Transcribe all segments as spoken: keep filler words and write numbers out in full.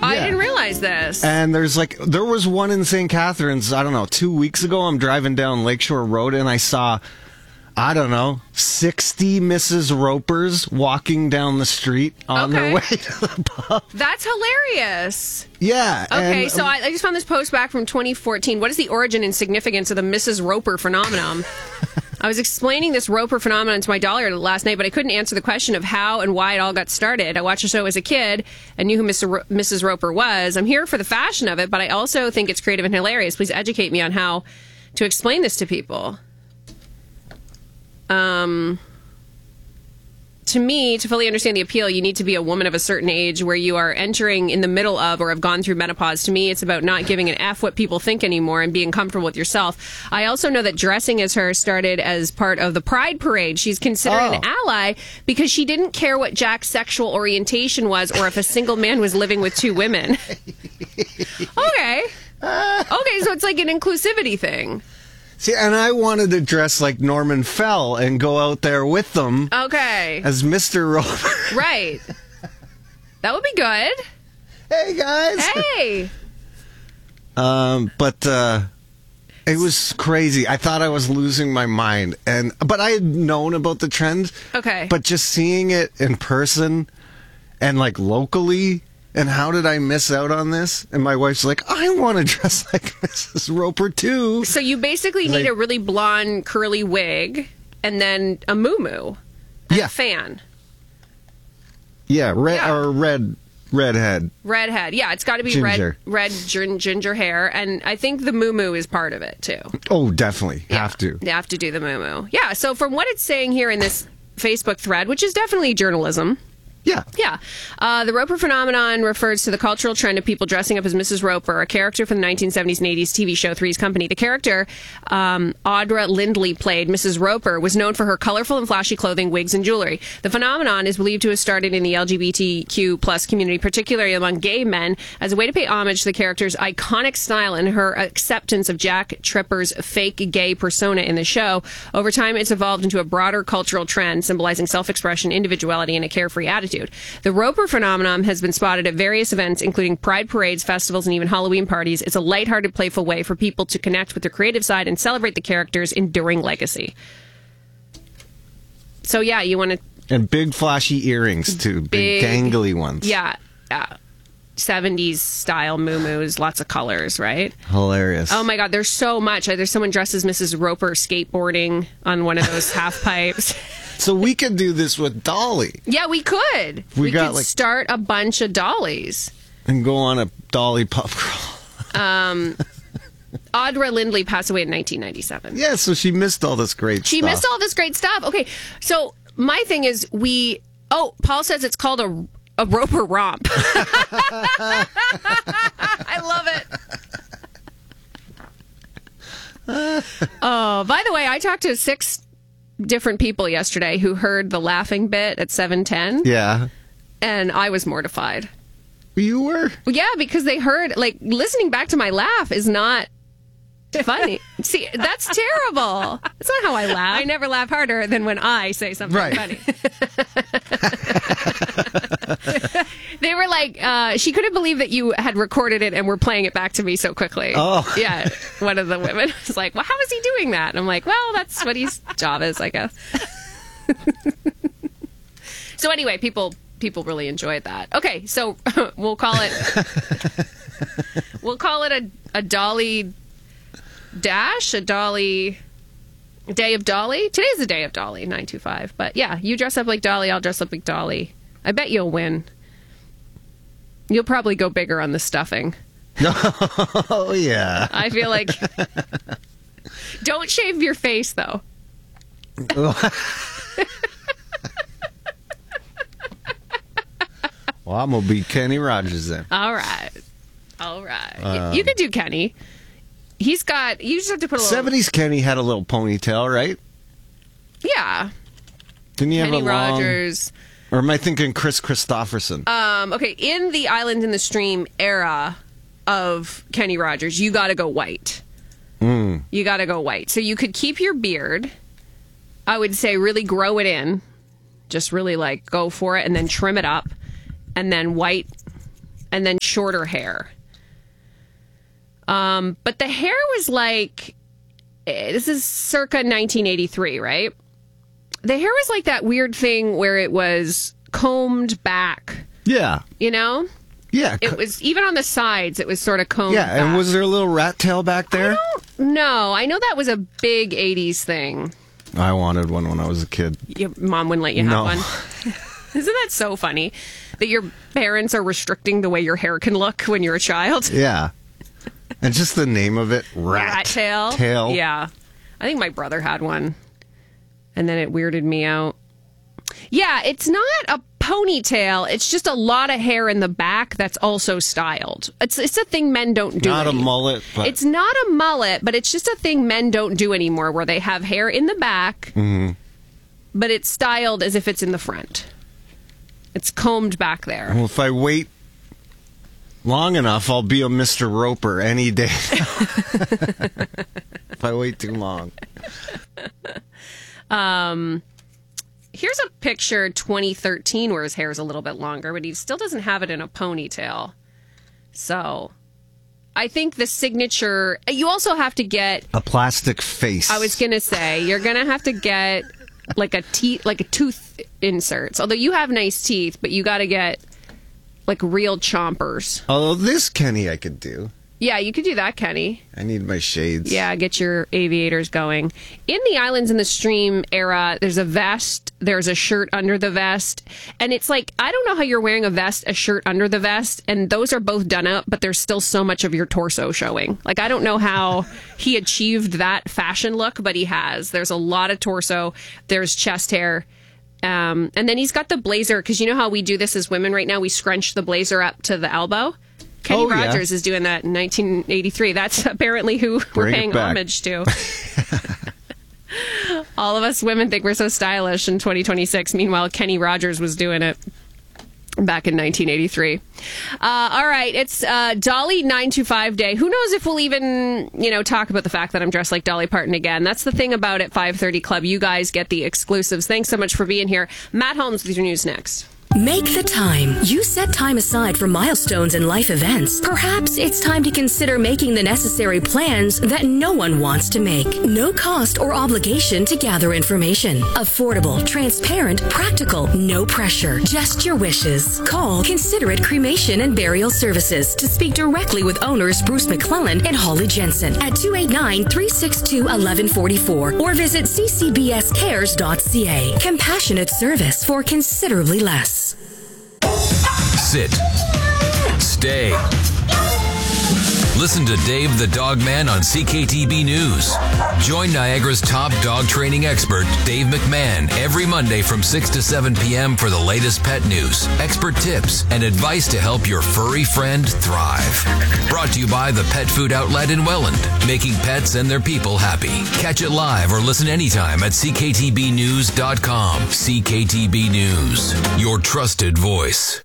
I didn't realize this. And there's like, there was one in Saint Catharines, I don't know, two weeks ago. I'm driving down Lakeshore Road and I saw, I don't know, sixty Missus Ropers walking down the street on Okay. their way to the pub. That's hilarious. Yeah. Okay, and, so I, I just found this post back from twenty fourteen. What is the origin and significance of the Missus Roper phenomenon? I was explaining this Roper phenomenon to my daughter last night, but I couldn't answer the question of how and why it all got started. I watched the show as a kid and knew who Mister Ro- Missus Roper was. I'm here for the fashion of it, but I also think it's creative and hilarious. Please educate me on how to explain this to people. Um... To me, to fully understand the appeal, you need to be a woman of a certain age where you are entering in the middle of or have gone through menopause. To me, it's about not giving an F what people think anymore and being comfortable with yourself. I also know that dressing as her started as part of the Pride Parade. She's considered Oh. an ally because she didn't care what Jack's sexual orientation was or if a single man was living with two women. Okay. Okay, so it's like an inclusivity thing. See, and I wanted to dress like Norman Fell and go out there with them Okay. as Mister Roper. Right. That would be good. Hey, guys. Hey. Um, but uh, it was crazy. I thought I was losing my mind, and but I had known about the trend. Okay. But just seeing it in person and like locally, and how did I miss out on this? And my wife's like, I want to dress like Missus Roper too. So you basically need Like- a really blonde, curly wig, and then a muumuu, and Yeah. a fan, Yeah, red Yeah. or red redhead. redhead. Yeah, it's got to be Ginger. red, red gin- ginger hair, and I think the muumuu is part of it too. Oh, definitely Yeah. have to. You have to do the muumuu. Yeah. So from what it's saying here in this Facebook thread, which is definitely journalism. Yeah. Yeah. Uh, the Roper phenomenon refers to the cultural trend of people dressing up as Missus Roper, a character from the nineteen seventies and eighties T V show Three's Company. The character, um, Audra Lindley played Missus Roper, was known for her colorful and flashy clothing, wigs, and jewelry. The phenomenon is believed to have started in the L G B T Q plus community, particularly among gay men, as a way to pay homage to the character's iconic style and her acceptance of Jack Tripper's fake gay persona in the show. Over time, it's evolved into a broader cultural trend, symbolizing self-expression, individuality, and a carefree attitude. The Roper phenomenon has been spotted at various events, including pride parades, festivals, and even Halloween parties. It's a lighthearted, playful way for people to connect with their creative side and celebrate the character's enduring legacy. So, yeah, you want to... And big flashy earrings too, big, Big- dangly ones. Yeah, yeah. seventies style muumuus, lots of colors, right? Hilarious. Oh, my God, there's so much. There's someone dressed as Missus Roper skateboarding on one of those half pipes. So we could do this with Dolly Yeah, we could. We We, got, could like- start a bunch of dollies. and go on a Dolly pub crawl. Um, Audra Lindley passed away in nineteen ninety-seven. Yeah, so she missed all this great She stuff. missed all this great stuff. Okay, so my thing is we... Oh, Paul says it's called a, a Roper romp. I love it. Oh, by the way, I talked to six different people yesterday who heard the laughing bit at seven ten, Yeah. and I was mortified. You were? Well, yeah, because they heard, like, listening back to my laugh is not funny. See, that's terrible. That's not how I laugh. I never laugh harder than when I say something Right. funny. They were like, uh, she couldn't believe that you had recorded it and were playing it back to me so quickly. Oh. Yeah. One of the women was like, well, how is he doing that? And I'm like, well, that's what his job is, I guess. So anyway, people people really enjoyed that. Okay, so we'll call it we'll call it a, a Dolly dash, a Dolly day of Dolly. Today's the day of Dolly, nine two five. But yeah, you dress up like Dolly, I'll dress up like Dolly. I bet you'll win. You'll probably go bigger on the stuffing. Oh, yeah. I feel like... Don't shave your face, though. Well, I'm going to be Kenny Rogers then. All right. All right. Um, you could do Kenny. He's got... You just have to put a little... seventies Kenny had a little ponytail, right? Yeah. Didn't he have Kenny a long... Rogers. Or am I thinking Chris Christopherson? Um, okay, in the Island in the Stream era of Kenny Rogers, you got to go white. Mm. You got to go white. So you could keep your beard. I would say really grow it in. Just really like go for it and then trim it up. And then white. And then shorter hair. Um, but the hair was like, this is circa nineteen eighty-three, right? The hair was like that weird thing where it was combed back. Yeah. You know? Yeah. It was, even on the sides, it was sort of combed Yeah, back. and was there a little rat tail back there? I don't know. I know that was a big eighties thing. I wanted one when I was a kid. Your mom wouldn't let you have No. one. Isn't that so funny? That your parents are restricting the way your hair can look when you're a child? Yeah. And just the name of it, rat, Rat tail? tail. Yeah. I think my brother had one. And then it weirded me out. Yeah, it's not a ponytail. It's just a lot of hair in the back that's also styled. It's it's a thing men don't do. Not a anymore. mullet, but It's not a mullet, but it's just a thing men don't do anymore, where they have hair in the back, Mhm. but it's styled as if it's in the front. It's combed back there. Well, if I wait long enough, I'll be a Mister Roper any day. If I wait too long. Um, here's a picture twenty thirteen where his hair is a little bit longer, but he still doesn't have it in a ponytail. So I think the signature, you also have to get, A plastic face. I was going to say, you're going to have to get like a teeth, like a tooth inserts. Although you have nice teeth, but you got to get like real chompers. Although this Kenny I could do. Yeah, you could do that, Kenny. I need my shades. Yeah, get your aviators going. In the Islands in the Stream era, there's a vest, there's a shirt under the vest, and it's like, I don't know how you're wearing a vest, a shirt under the vest, and those are both done up, but there's still so much of your torso showing. Like, I don't know how he achieved that fashion look, but he has. There's a lot of torso, there's chest hair, um, and then he's got the blazer, because you know how we do this as women right now? We scrunch the blazer up to the elbow. Kenny Oh, yeah. Rogers is doing that in nineteen eighty-three. That's apparently who we're Bring it paying back. homage to. All of us women think we're so stylish in twenty twenty-six. Meanwhile, Kenny Rogers was doing it back in nineteen eighty-three. Uh, all right, it's uh, Dolly nine two five Day. Who knows if we'll even, you know, talk about the fact that I'm dressed like Dolly Parton again. That's the thing about at five thirty Club. You guys get the exclusives. Thanks so much for being here. Matt Holmes with your news next. Make the time. You set time aside for milestones and life events. Perhaps it's time to consider making the necessary plans that no one wants to make. No cost or obligation to gather information. Affordable, transparent, practical, no pressure. Just your wishes. Call Considerate Cremation and Burial Services to speak directly with owners Bruce McClellan and Holly Jensen at two eight nine, three six two, one one four four or visit c c b s cares dot c a. Compassionate service for considerably less. Sit. Stay. Listen to Dave the Dog Man on C K T B News. Join Niagara's top dog training expert, Dave McMahon, every Monday from six to seven p.m. for the latest pet news, expert tips, and advice to help your furry friend thrive. Brought to you by the Pet Food Outlet in Welland, making pets and their people happy. Catch it live or listen anytime at c k t b news dot com. C K T B News, your trusted voice.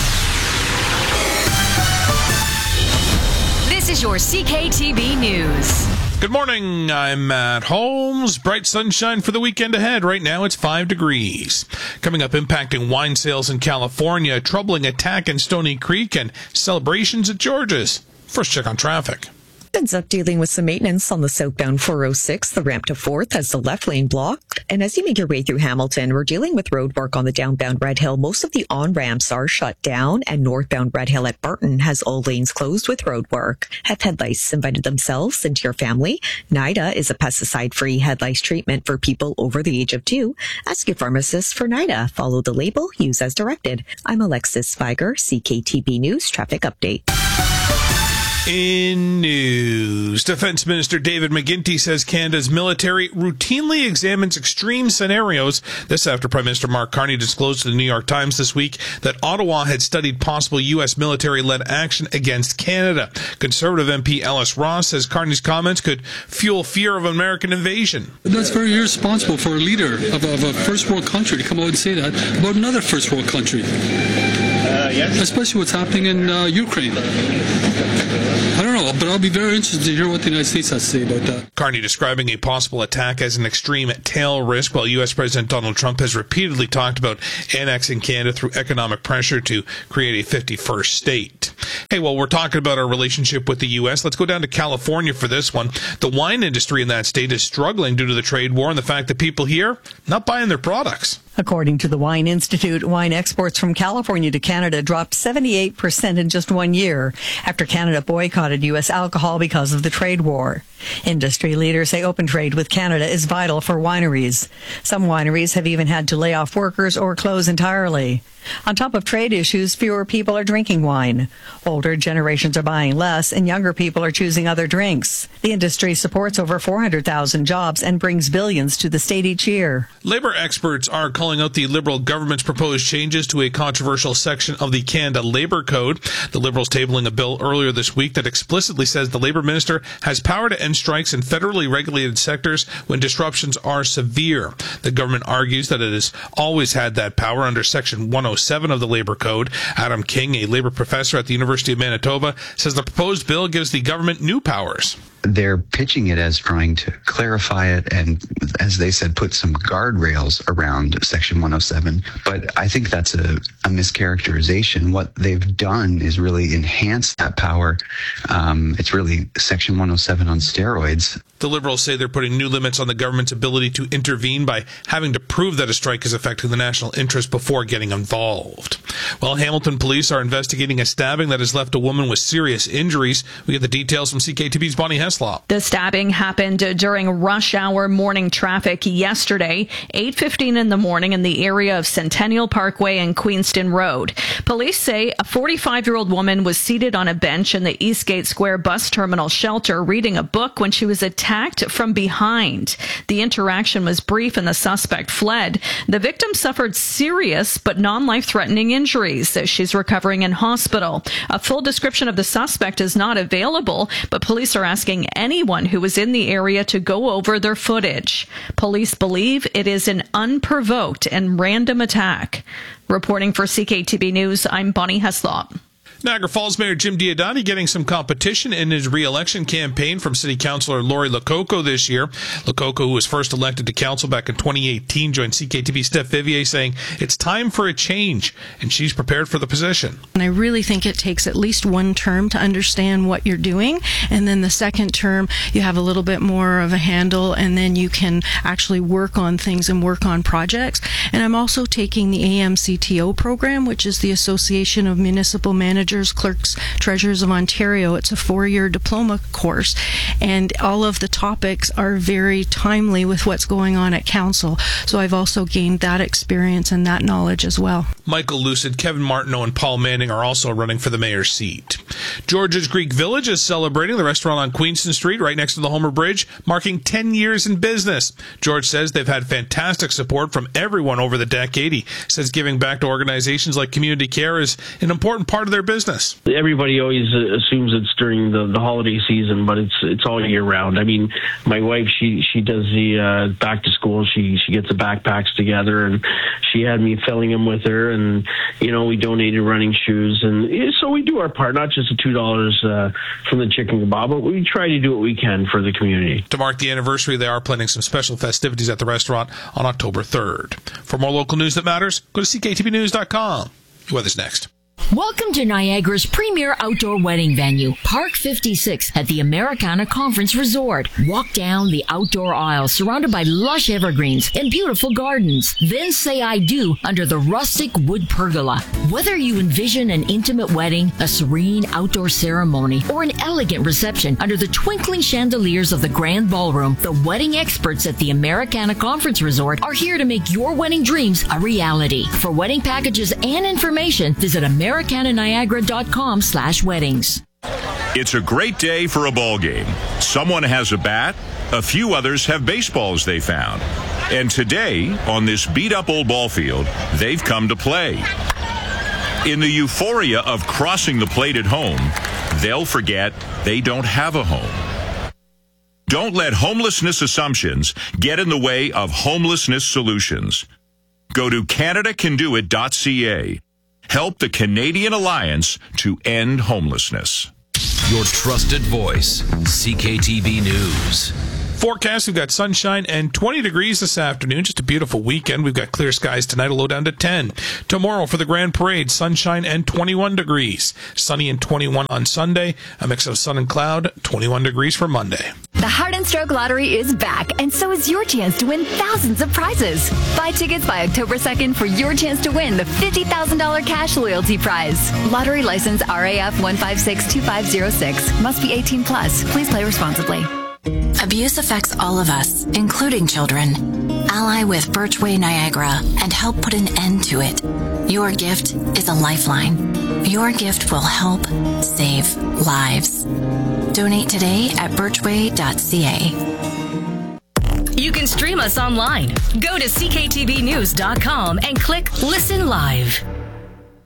This is your C K T B News. Good morning. I'm Matt Holmes. Bright sunshine for the weekend ahead. Right now it's five degrees. Coming up, impacting wine sales in California, a troubling attack in Stony Creek, and celebrations at George's. First check on traffic. Ends up dealing with some maintenance on the southbound four oh six. The ramp to fourth has the left lane blocked. And as you make your way through Hamilton, we're dealing with road work on the downbound Red Hill. Most of the on-ramps are shut down, and northbound Red Hill at Barton has all lanes closed with road work. Have head lice invited themselves into your family? NIDA is a pesticide-free head lice treatment for people over the age of two. Ask your pharmacist for NIDA. Follow the label. Use as directed. I'm Alexis Spiger, C K T B News Traffic Update. In news, Defense Minister David McGuinty says Canada's military routinely examines extreme scenarios. This after Prime Minister Mark Carney disclosed to the New York Times this week that Ottawa had studied possible U S military-led action against Canada. Conservative M P Ellis Ross says Carney's comments could fuel fear of American invasion. That's very irresponsible for a leader of a, of a first world country to come out and say that about another first world country. Uh, especially what's happening in uh, Ukraine. I don't know, but I'll be very interested to hear what the United States has to say about that. Carney describing a possible attack as an extreme tail risk, while U S. President Donald Trump has repeatedly talked about annexing Canada through economic pressure to create a fifty-first state. Hey, well, we're talking about our relationship with the U S. Let's go down to California for this one. The wine industry in that state is struggling due to the trade war and the fact that people here not buying their products. According to the Wine Institute, wine exports from California to Canada dropped seventy-eight percent in just one year after Canada boycotted U S alcohol because of the trade war. Industry leaders say open trade with Canada is vital for wineries. Some wineries have even had to lay off workers or close entirely. On top of trade issues, fewer people are drinking wine. Older generations are buying less, and younger people are choosing other drinks. The industry supports over four hundred thousand jobs and brings billions to the state each year. Labor experts are calling out the Liberal government's proposed changes to a controversial section of the Canada Labour Code. The Liberals tabling a bill earlier this week that explicitly says the Labour Minister has power to end strikes in federally regulated sectors when disruptions are severe. The government argues that it has always had that power under Section one oh seven of the Labour Code. Adam King, a Labour professor at the University of Manitoba, says the proposed bill gives the government new powers. They're pitching it as trying to clarify it and, as they said, put some guardrails around Section one oh seven. But I think that's a, a mischaracterization. What they've done is really enhance that power. Um, it's really Section one oh seven on steroids. The Liberals say they're putting new limits on the government's ability to intervene by having to prove that a strike is affecting the national interest before getting involved. Well, Hamilton police are investigating a stabbing that has left a woman with serious injuries. We get the details from C K T V's Bonnie Heslop. The stabbing happened during rush hour morning traffic yesterday, eight fifteen in the morning in the area of Centennial Parkway and Queenston Road. Police say a forty-five-year-old woman was seated on a bench in the Eastgate Square bus terminal shelter reading a book when she was attacked from behind. The interaction was brief and the suspect fled. The victim suffered serious but non-life-threatening injuries. She's recovering in hospital. A full description of the suspect is not available, but police are asking anyone who was in the area to go over their footage. Police believe it is an unprovoked and random attack. Reporting for C K T B News, I'm Bonnie Heslop. Niagara Falls Mayor Jim Diodati getting some competition in his re-election campaign from City Councillor Lori Lococo this year. Lococo, who was first elected to council back in twenty eighteen, joined C K T V's Steph Vivier saying it's time for a change, and she's prepared for the position. And I really think it takes at least one term to understand what you're doing, and then the second term you have a little bit more of a handle, and then you can actually work on things and work on projects. And I'm also taking the A M C T O program, which is the Association of Municipal Managers, Clerks, Treasurers of Ontario. It's a four-year diploma course, and all of the topics are very timely with what's going on at council. So I've also gained that experience and that knowledge as well. Michael Lucid, Kevin Martineau, and Paul Manning are also running for the mayor's seat. George's Greek Village is celebrating. The restaurant on Queenston Street, right next to the Homer Bridge, marking ten years in business. George says they've had fantastic support from everyone over the decade. He says giving back to organizations like Community Care is an important part of their business. Everybody always uh, assumes it's during the, the holiday season, but it's it's all year round. I mean, my wife, she she does the uh, back to school. She she gets the backpacks together, and she had me filling them with her. And you know, we donated running shoes, and yeah, so we do our part. Not just the two dollars uh, from the chicken kebab, but we try to do what we can for the community. To mark the anniversary, they are planning some special festivities at the restaurant on October third. For more local news that matters, go to C K T B news dot com. Weather's next. Welcome to Niagara's premier outdoor wedding venue, Park fifty-six at the Americana Conference Resort. Walk down the outdoor aisle surrounded by lush evergreens and beautiful gardens. Then say I do under the rustic wood pergola. Whether you envision an intimate wedding, a serene outdoor ceremony, or an elegant reception under the twinkling chandeliers of the Grand Ballroom, the wedding experts at the Americana Conference Resort are here to make your wedding dreams a reality. For wedding packages and information, visit Americana Niagara dot com slash weddings. It's a great day for a ball game. Someone has a bat, a few others have baseballs they found. And today, on this beat-up old ball field, they've come to play. In the euphoria of crossing the plate at home, they'll forget they don't have a home. Don't let homelessness assumptions get in the way of homelessness solutions. Go to Canada Can Do It dot C A Help the Canadian Alliance to End Homelessness. Your trusted voice, C K T B News. Forecast, we've got sunshine and twenty degrees this afternoon. Just a beautiful weekend. We've got clear skies tonight, a low down to ten. Tomorrow for the Grand Parade, sunshine and twenty-one degrees. Sunny and twenty-one on Sunday. A mix of sun and cloud, twenty-one degrees for Monday. The Heart and Stroke Lottery is back, and so is your chance to win thousands of prizes. Buy tickets by October second for your chance to win the fifty thousand dollars cash loyalty prize. Lottery license R A F one five six two five zero six. Must be eighteen plus. Please play responsibly. Abuse affects all of us, including children. Ally with Birchway Niagara and help put an end to it. Your gift is a lifeline. Your gift will help save lives. Donate today at birchway dot c a. You can stream us online. Go to c k t b news dot com and click Listen Live.